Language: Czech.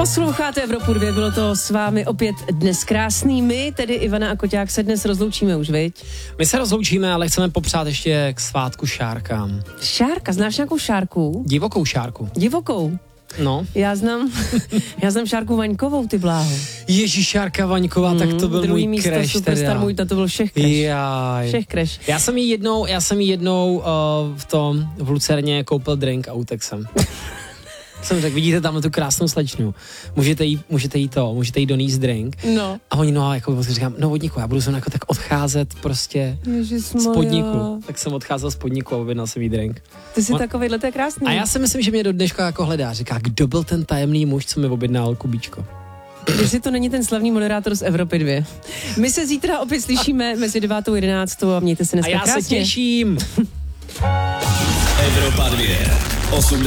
Posloucháte Evropu 2, bylo to s vámi opět dnes krásný. My, tedy Ivana a Koťák, se dnes rozloučíme už, viď? My se rozloučíme, ale chceme popřát ještě k svátku šárkám. Šárka, znáš nějakou šárku? Divokou šárku. Divokou? No. Já znám Šárku Vaňkovou, ty bláho. Ježíš, Šárka Vaňková, tak to byl druhý můj místo, crash superstar můj, to byl všech crash. Jaj. Všech crash. Já jsem jí jednou v Lucerně koupil drink a utek jsem. Jsem řekl, vidíte tam tu krásnou slečnu, můžete jí donést drink. No. A oni, jako říkám, vodníku, já budu sem jako tak odcházet prostě z podniku. Tak jsem odcházel z podniku a objednal jsem jí drink. Ty jsi takovýhle, to je krásný. A já si myslím, že mě do dneška jako hledá. Říká, kdo byl ten tajemný muž, co mi objednal Kubíčko. Jestli to není ten slavný moderátor z Evropy 2. My se zítra opět slyšíme mezi 9 a 11 a mějte se dneska krásně. A já se těším. Evropa 2.